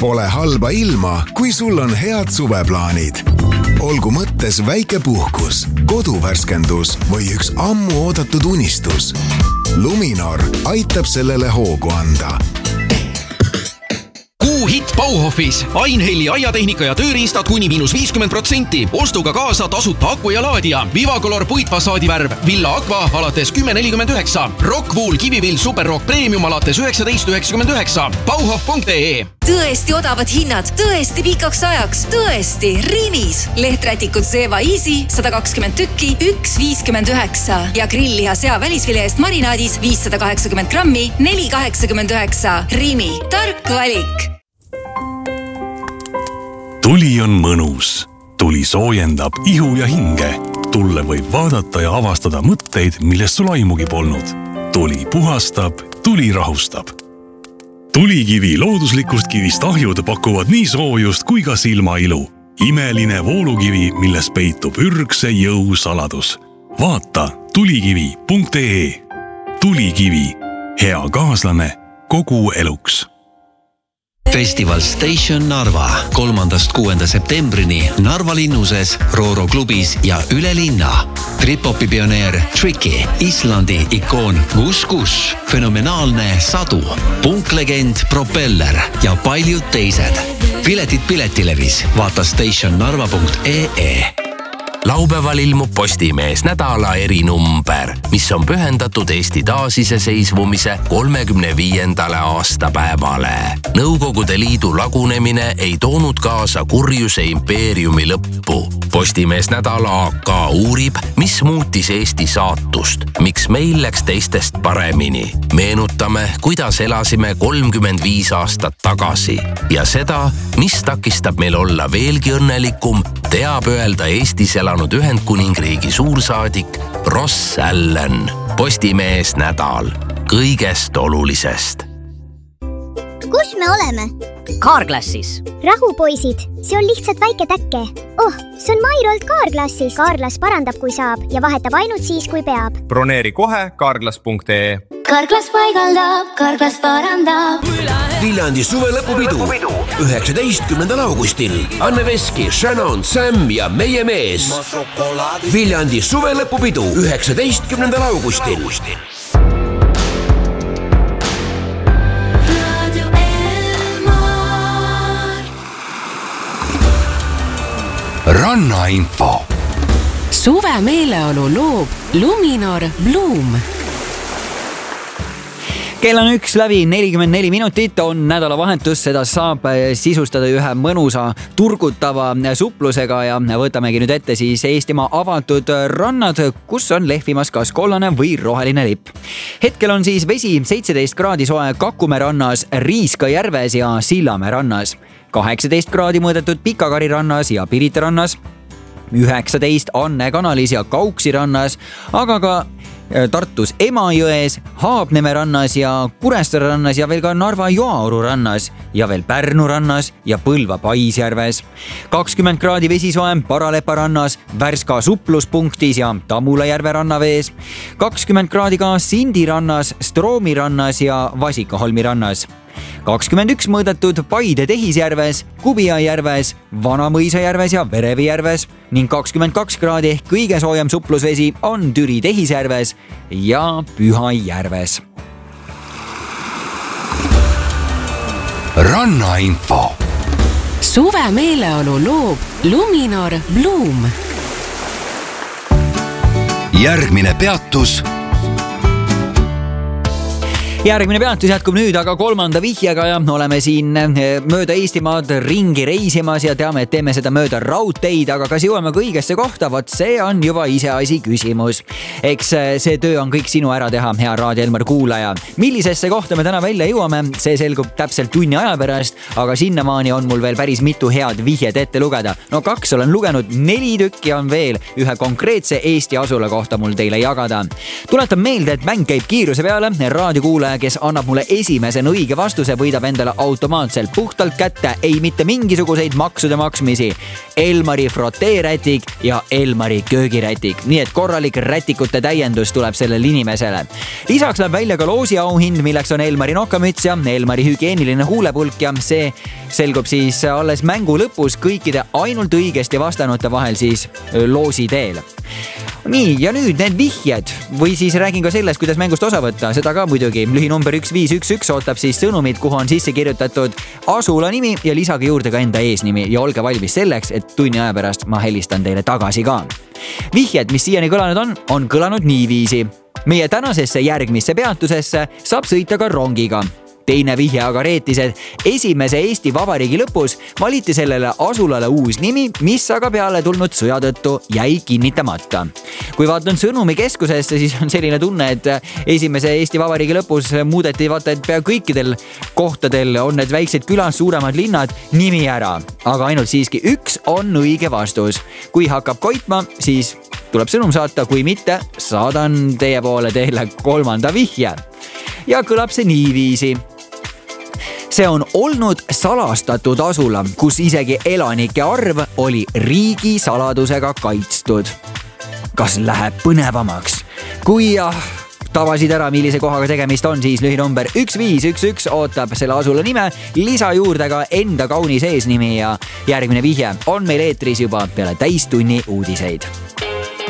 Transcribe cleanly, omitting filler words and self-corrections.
Pole halba ilma, kui sul on head suveplaanid. Olgu mõttes väike puhkus, koduvärskendus või üks ammu oodatud unistus. Luminor aitab sellele hoogu anda. Hitt Bauhofis. Ainhelli aiatehnika ja tööriistad kuni -50%. Ostuga kaasa tasuta aku ja laadija. Vivacolor puitfassaadivärv. Villa Aqua alates 10,49. Rockwool Kivivill Superrock Premium alates 19,99. Bauhof.ee. Tõesti odavad hinnad, tõesti pikaks ajaks, tõesti Rimis. Lehträtikud Zeva Easy 120 tükki, 1,59 ja grillliha sea välisvile eest marinaadis 580 grammi, 4,89. Rimi, tark valik. Tuli on mõnus. Tuli soojendab ihu ja hinge. Tulle võib vaadata ja avastada mõtteid, millest sul aimugi polnud. Tuli puhastab, tuli rahustab. Tulikivi looduslikust kivist ahjud pakuvad nii soojust kui ka silmailu. Imeline voolukivi, milles peitub ürgse jõu saladus. Vaata tulikivi.ee. Tulikivi. Hea kaaslane kogu eluks. Festival Station Narva 3.–6. septembrini Narva linnuses, Rooro klubis ja üle linna. Trip-hopi pioneer Tricky, Islandi ikoon Gus, fenomenaalne Sadu, punklegend Propeller ja paljud teised. Piletid Piletilevis, vaata stationnarva.ee. Laupäeval ilmub Postimees nädala erinumber, mis on pühendatud Eesti taasiseseisvumise 35. aastapäevale. Nõukogude Liidu lagunemine ei toonud kaasa kurjuse impeeriumi lõppu. Postimees nädala AK uurib, mis muutis Eesti saatust, miks meil läks teistest paremini. Meenutame, kuidas elasime 35 aastat tagasi ja seda, mis takistab meil olla veelgi õnnelikum, teab öelda Eestis elanud Ühendkuningriigi suursaadik Ross Allen. Postimees nädal. Kõigest olulisest. Kus me oleme? Carglassis. Rahu, poisid. See on lihtsalt väike täkke. Oh, see on Mairolt Carglassis. Carglass parandab, kui saab ja vahetab ainult siis, kui peab. Broneeri kohe carglass.ee. Carglass paigaldab, Carglass parandab. Viljandi suvelõpupidu 19. augustil. Anne Veski, Shannon, Sam ja meie mees. Viljandi suvelõpupidu 19. augustil. Rannainfo. Suve meeleolu loob Luminor Bloom. Kell on 1:44 on nädalavahetus, seda saab sisustada ühe mõnusa turgutava suplusega ja võtamegi nüüd ette siis Eestimaa avatud rannad, kus on lehvimas kas kollane või roheline lipp. Hetkel on siis vesi 17 kraadi soe Kakumäe rannas, Riiska järves ja Sillamäe rannas, 18 kraadi mõõdetud Pikakari rannas ja Pirita rannas, 19 Anne kanalis ja Kauksi rannas, aga ka Tartus Emajões, Haabneme rannas ja Kuressaare rannas ja veel ka Narva Joaoru rannas ja veel Pärnu rannas ja Põlva Paisjärves. 20 kraadi vesisoe Paralepa rannas, Värska supluspunktis ja Tamula järve rannavees. 20 kraadi ka Sindi rannas, Stroomi rannas ja Vasikaholmi rannas. 21 mõõdetud Paide Tehisjärves, Kubia järves, Vanamõisa järves ja Verevi järves ning 22 kraadi ehk kõige soojem suplusvesi on Türi Tehisjärves ja Püha järves. Rannainfo. Suve meeleolu loob Luminor Bloom. Järgmine peatus. Järgmine peatus jätkub nüüd aga 3. vihjega ja oleme siin mööda Eestimaad ringi reisimas ja teame, et teeme seda mööda raudteid, aga kas jõuame ka õigesse kohta? Vot see on juba iseasi küsimus. Eks see töö on kõik sinu ära teha, hea Raadio Elmar kuulaja. Millisesse kohta me täna välja jõuame, see selgub täpselt tunni aja pärast, aga sinnamaani on mul veel päris mitu head vihjed ette lugeda. No 2 olen lugenud, 4 tükki on veel ühe konkreetse Eesti asula kohta mul teile jagada. Tuletan meelde, et mäng käib kiiruse peale, raadiokuulaja kuulaja, kes annab mulle esimesena õige vastuse, võidab endale automaatselt puhtalt kätte, ei mitte mingisuguseid maksude maksmisi. Elmari froteerätik ja Elmari köögirätik. Nii et korralik rätikute täiendus tuleb sellele inimesele. Lisaks läheb välja ka loosi auhind, milleks on Elmari nokamüts ja Elmari hügieeniline huulepulk ja see selgub siis alles mängu lõpus kõikide ainult õigesti vastanute vahel siis loosi teel. Nii, ja nüüd need vihjed või siis räägin ka sellest, kuidas mängust osa võtta. Seda ka muidugi. Lühinumber 1511 ootab siis sõnumid, kuhu on sisse kirjutatud asula nimi ja lisage juurde ka enda eesnimi ja olge valmis selleks, et tunni aja pärast ma helistan teile tagasi ka. Vihjed, mis siiani kõlanud on kõlanud niiviisi. Meie tänasesse järgmisse peatusesse saab sõita ka rongiga. Teine vihje aga reetis, et esimese Eesti Vabariigi lõpus valiti sellele asulale uus nimi, mis aga peale tulnud sõja tõttu jäi kinnitamata. Kui vaatan sõnumi keskusesse, siis on selline tunne, et esimese Eesti Vabariigi lõpus muudeti vaata, et pea kõikidel kohtadel on need väiksed külad, suuremad linnad nimi ära. Aga ainult siiski üks on õige vastus. Kui hakkab koitma, siis tuleb sõnum saata, kui mitte, saadan teie poole teile 3. vihje. Ja kõlab see niiviisi. See on olnud salastatud asula, kus isegi elanike arv oli riigi saladusega kaitstud. Kas läheb põnevamaks? Kui tabasid ära, millise kohaga tegemist on, siis lühinumber 1511 ootab selle asula nime, lisa juurde ka enda kaunis eesnimi ja järgmine vihje on meil eetris juba peale täistunni uudiseid.